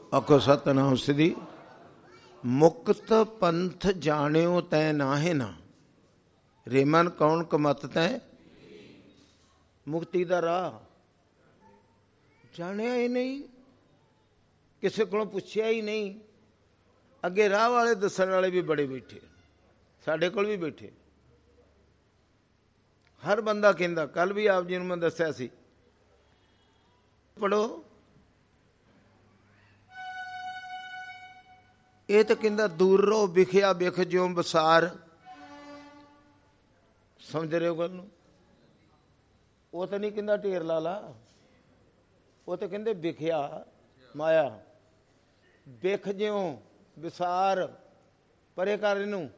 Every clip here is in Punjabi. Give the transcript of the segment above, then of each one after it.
ਆਖੋ ਸਤਿਨਾਮ ਸ੍ਰੀ। ਮੁਕਤ ਪੰਥ ਜਾਣਿਓ ਤੈ ਨਾਹੇ ਨਾ, ਰੇਮਨ ਕੌਣ ਕਮਤ ਤੈ। ਮੁਕਤੀ ਦਾ ਰਾਹ ਜਾਣਿਆ ਹੀ ਨਹੀਂ, ਕਿਸੇ ਕੋਲੋਂ ਪੁੱਛਿਆ ਹੀ ਨਹੀਂ। ਅੱਗੇ ਰਾਹ ਵਾਲੇ ਦੱਸਣ ਵਾਲੇ ਵੀ ਬੜੇ ਬੈਠੇ, ਸਾਡੇ ਕੋਲ ਵੀ ਬੈਠੇ। ਹਰ ਬੰਦਾ ਕਹਿੰਦਾ, ਕੱਲ ਵੀ ਆਪ ਜੀ ਨੂੰ ਮੈਂ ਦੱਸਿਆ ਸੀ, ਪੜ੍ਹੋ। ਇਹ ਤਾਂ ਕਹਿੰਦਾ ਦੂਰ ਰਹੋ ਵਿਖਿਆ ਵਿਖ ਜਿਉਂ ਬਸਾਰ। ਸਮਝ ਰਹੇ ਹੋ ਗੱਲ ਨੂੰ? ਉਹ ਤਾਂ ਨਹੀਂ ਕਹਿੰਦਾ ਢੇਰ ਲਾ ਲਾ, ਉਹ ਤਾਂ ਕਹਿੰਦੇ ਵਿਖਿਆ ਮਾਇਆ, ਵਿਖ ਜਿਉਂ ਵਿਸਾਰ, ਪਰੇ ਕਰ ਇਹਨੂੰ,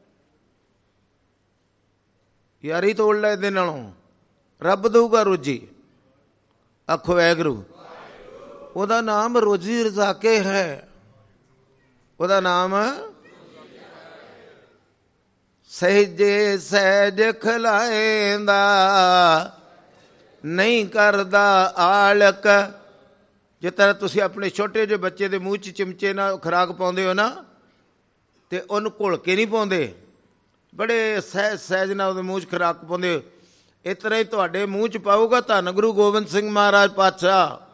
ਯਾਰੀ ਤੋੜ ਲੈ ਇਹਦੇ ਨਾਲੋਂ, ਰੱਬ ਦਊਗਾ ਰੋਜੀ। ਆਖੋ ਵਾਹਿਗੁਰੂ। ਉਹਦਾ ਨਾਮ ਰੋਜ਼ੀ ਰਜ਼ਾਕੇ ਹੈ, ਉਹਦਾ ਨਾਮ ਸਹਿਜੇ ਸਹਿਜ ਖਲਾਏਂਦਾ, ਨਹੀਂ ਕਰਦਾ ਆਲਕ। ਜਿਸ ਤਰ੍ਹਾਂ ਤੁਸੀਂ ਆਪਣੇ ਛੋਟੇ ਜਿਹੇ ਬੱਚੇ ਦੇ ਮੂੰਹ 'ਚ ਚਮਚੇ ਨਾਲ ਖੁਰਾਕ ਪਾਉਂਦੇ ਹੋ ਨਾ, ਤੇ ਉਹਨੂੰ ਘੁਲ ਕੇ ਨਹੀਂ ਪਾਉਂਦੇ, ਬੜੇ ਸਹਿਜ ਸਹਿਜ ਨਾਲ ਉਹਦੇ ਮੂੰਹ 'ਚ ਖੁਰਾਕ ਪਾਉਂਦੇ ਹੋ। ਇਸ ਤਰ੍ਹਾਂ ਹੀ ਤੁਹਾਡੇ ਮੂੰਹ 'ਚ ਪਾਊਗਾ ਧੰਨ ਗੁਰੂ ਗੋਬਿੰਦ ਸਿੰਘ ਮਹਾਰਾਜ ਪਾਤਸ਼ਾਹ।